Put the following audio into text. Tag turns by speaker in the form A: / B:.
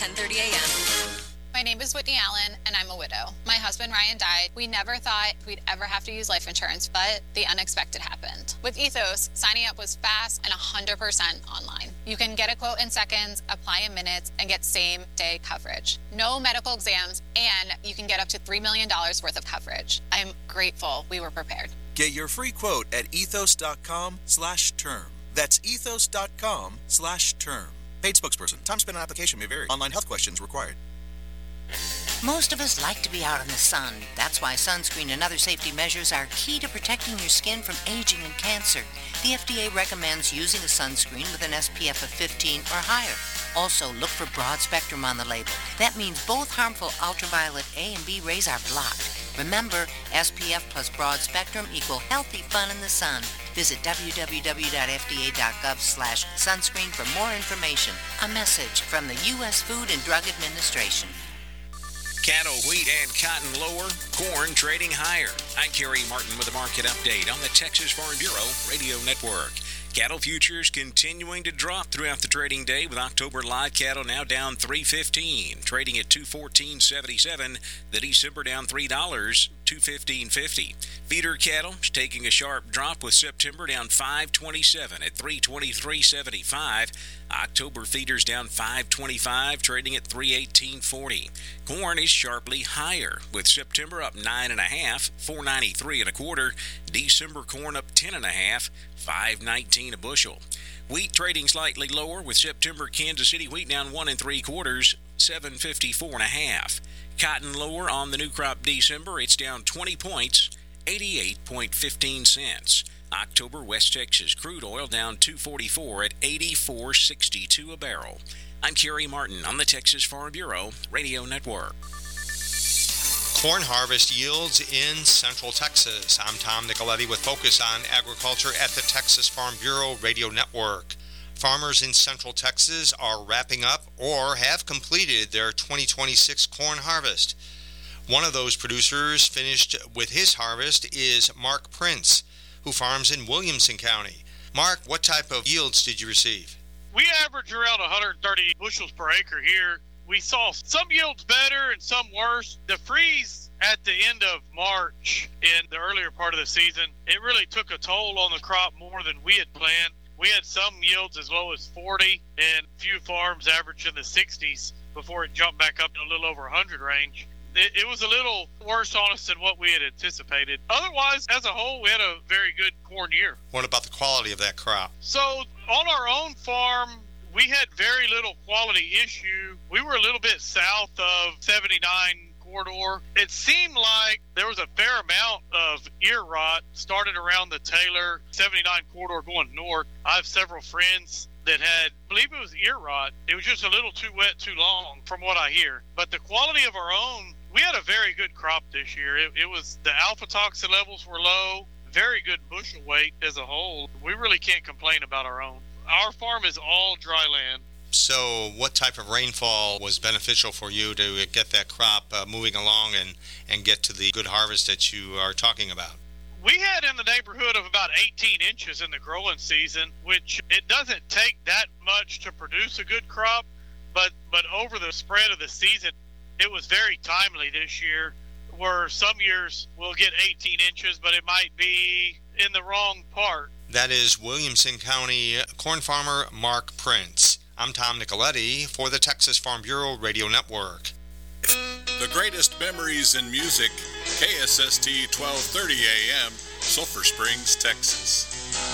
A: 10:30 a.m.
B: My name is Whitney Allen, and I'm a widow. My husband, Ryan, died. We never thought we'd ever have to use life insurance, but the unexpected happened. With Ethos, signing up was fast and 100% online. You can get a quote in seconds, apply in minutes, and get same-day coverage. No medical exams, and you can get up to $3 million worth of coverage. I'm grateful we were prepared.
C: Get your free quote at ethos.com/term. That's ethos.com/term. Paid spokesperson. Time spent on application may vary. Online health questions required.
D: Most of us like to be out in the sun. That's why sunscreen and other safety measures are key to protecting your skin from aging and cancer. The FDA recommends using a sunscreen with an SPF of 15 or higher. Also, look for broad spectrum on the label. That means both harmful ultraviolet A and B rays are blocked. Remember, SPF plus broad spectrum equal healthy fun in the sun. Visit www.fda.gov/sunscreen for more information. A message from the U.S. Food and Drug Administration.
E: Cattle, wheat, and cotton lower, corn trading higher. I'm Kerry Martin with a market update on the Texas Farm Bureau Radio Network. Cattle futures continuing to drop throughout the trading day, with October live cattle now down $3.15, trading at $214.77. The December down $3, $215.50. Feeder cattle taking a sharp drop, with September down $5.27 at $323.75. October feeders down $5.25, trading at $318.40. Corn is sharply higher, with September up 9.5, $493.25. December corn up 10.5, $5.19 a bushel. Wheat trading slightly lower, with September Kansas City wheat down 1 3/4, $754.50. Cotton lower on the new crop December. It's down 20 points, 88.15 cents. October West Texas crude oil down $2.44 at $84.62 a barrel. I'm Kerry Martin on the Texas Farm Bureau Radio Network.
F: Corn harvest yields in Central Texas. I'm Tom Nicoletti with Focus on Agriculture at the Texas Farm Bureau Radio Network. Farmers in Central Texas are wrapping up or have completed their 2026 corn harvest. One of those producers finished with his harvest is Mark Prince, who farms in Williamson County. Mark, what type of yields did you receive?
G: We average around 130 bushels per acre here. We saw some yields better and some worse. The freeze at the end of March in the earlier part of the season, it really took a toll on the crop more than we had planned. We had some yields as low as 40 and a few farms averaged in the 60s before it jumped back up to a little over 100 range. It was a little worse on us than what we had anticipated. Otherwise, as a whole, we had a very good corn year.
F: What about the quality of that crop?
G: So on our own farm, we had very little quality issue. We were a little bit south of 79 corridor. It seemed like there was a fair amount of ear rot started around the Taylor 79 corridor going north. I have several friends that had, I believe it was ear rot. It was just a little too wet, too long from what I hear. But the quality of our own, we had a very good crop this year. It was, the alpha toxin levels were low, very good bushel weight as a whole. We really can't complain about our own. Our farm is all dry land.
F: So what type of rainfall was beneficial for you to get that crop moving along and get to the good harvest that you are talking about?
G: We had in the neighborhood of about 18 inches in the growing season, which it doesn't take that much to produce a good crop, but over the spread of the season, it was very timely this year, where some years we'll get 18 inches, but it might be in the wrong part.
F: That is Williamson County corn farmer Mark Prince. I'm Tom Nicoletti for the Texas Farm Bureau Radio Network.
H: The greatest memories in music, KSST 1230 AM, Sulphur Springs, Texas.